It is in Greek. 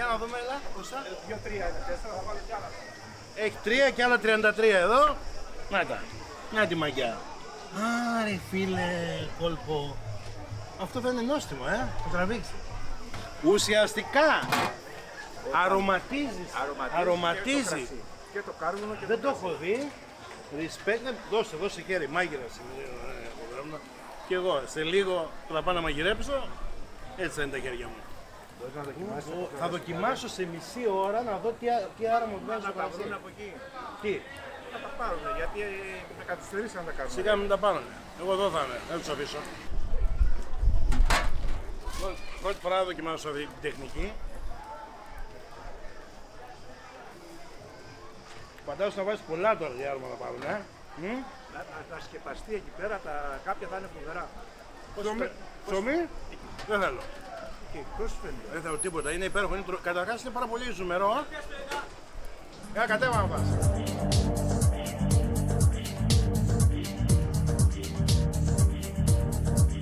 Για να δούμε, έλα, πόσα. 2-3 είναι, 4, θα βάλω κι άλλα. Έχει 3 και άλλα 33 εδώ. Να τα. Να τη μαγιά. Άρε φίλε, κόλπο. Αυτό θα είναι νόστιμο, θα τραβήξει. Ουσιαστικά αρωματίζει. Και το κάρβουνο και Δεν το έχω δει. Respect, δώσε χέρι, μάγειρας. Και εγώ σε λίγο που θα πάω να μαγειρέψω, έτσι θα είναι τα χέρια μου. μπορείς να δοκιμάσεις. Θα δοκιμάσω σε μισή ώρα να δω τι άρωμα βγάζει Να στο τα κρασί. βρουν από εκεί. Τι, Να τα πάρουν, γιατί θα καθυστερήσει να τα κάνουν. σιγά μην τα πάρουν. Εγώ εδώ θα είμαι, δεν τους αφήσω. Πρώτη φορά θα δοκιμάσω αυτή την τεχνική. Φαντάζομαι να βάζεις πολλά τώρα για άρωμα να πάρουν, Να σκεπαστεί εκεί πέρα, κάποια θα είναι φοβερά. Ψωμί, δεν θέλω. Και πώς φαίνεται. Δεν θέλω τίποτα, είναι υπέροχο. Καταρχάς είναι πάρα πολύ ζουμερό. Κατέβα να πας.